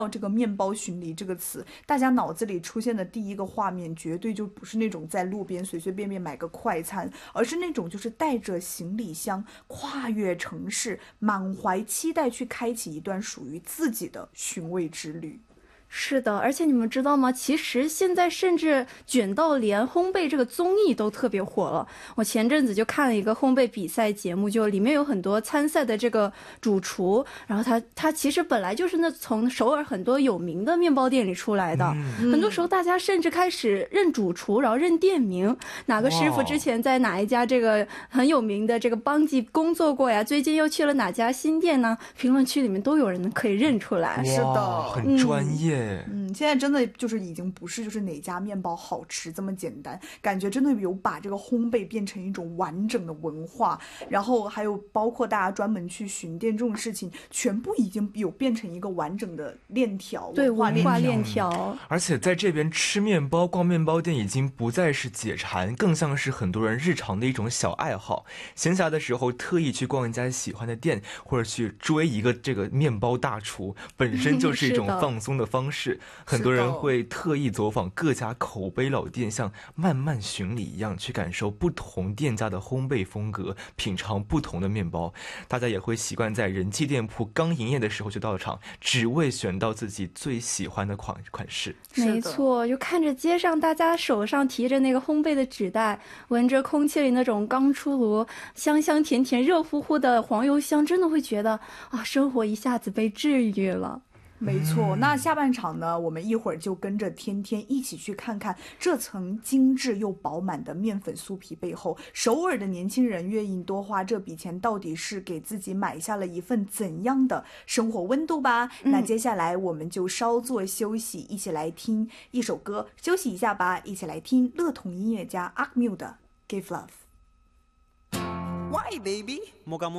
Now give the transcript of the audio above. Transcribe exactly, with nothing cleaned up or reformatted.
这个面包巡礼这个词，大家脑子里出现的第一个画面绝对就不是那种在路边随随便便买个快餐，而是那种就是带着行李箱跨越城市，满怀期待去开启一段属于自己的寻味之旅。 是的，而且你们知道吗？其实现在甚至卷到连烘焙这个综艺都特别火了。我前阵子就看了一个烘焙比赛节目，就里面有很多参赛的这个主厨，然后他他其实本来就是那从首尔很多有名的面包店里出来的，嗯、很多时候大家甚至开始认主厨，然后认店名，哪个师傅之前在哪一家这个很有名的这个邦记工作过呀？最近又去了哪家新店呢？评论区里面都有人可以认出来。 是的， 很专业。嗯嗯，现在真的就是已经不是就是哪家面包好吃这么简单，感觉真的有把这个烘焙变成一种完整的文化，然后还有包括大家专门去巡店这种事情，全部已经有变成一个完整的链条， 对，文化链条。嗯、 而且在这边吃面包、逛面包店已经不再是解馋，更像是很多人日常的一种小爱好。闲暇的时候特意去逛一家喜欢的店，或者去追一个这个面包大厨，本身就是一种放松的方式。很多人会特意走访各家口碑老店，像慢慢巡礼一样去感受不同店家的烘焙风格，品尝不同的面包。大家也会习惯在人气店铺刚营业的时候就到场，只为选到自己最喜欢的款款式。 没错，就看着街上大家手上提着那个烘焙的纸袋，闻着空气里那种刚出炉香香甜甜热乎乎的黄油香，真的会觉得啊，生活一下子被治愈了。 没错，那下半场呢，我们一会儿就跟着天天一起去看看这层精致又饱满的面粉酥皮背后，首尔的年轻人愿意多花这笔钱，到底是给自己买下了一份怎样的生活温度吧、嗯、那接下来我们就稍作休息，一起来听一首歌，休息一下吧，一起来听乐童音乐家 Akmu 的 Give Love。 Why baby? 뭐가